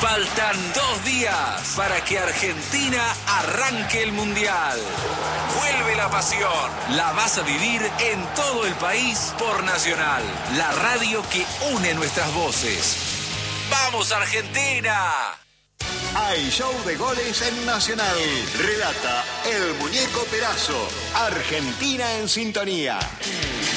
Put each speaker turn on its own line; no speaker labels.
Faltan 2 días para que Argentina arranque el Mundial. Vuelve la pasión. La vas a vivir en todo el país por Nacional, la radio que une nuestras voces. ¡Vamos, Argentina!
Hay show de goles en Nacional. Relata el Muñeco Perazo. Argentina en sintonía.